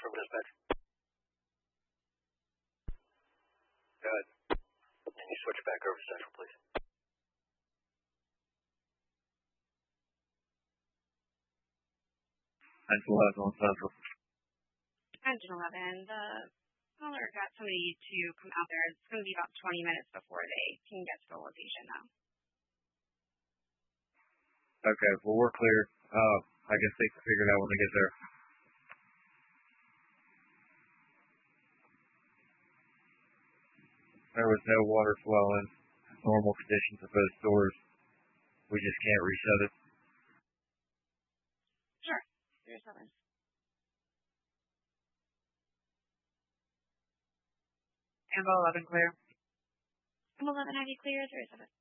from dispatch. Go ahead. Can you switch back over to Central, please? Central has on Central. Engine 11, the caller got somebody to come out there. It's going to be about 20 minutes before they can get to the location, though. Okay, well, we're clear. I guess they can figure it out when they get there. There was no water flowing. Normal conditions of both doors. We just can't reset it. Sure. Here's others. Ambo 11 clear. Ambo 11, have you clear? There is others.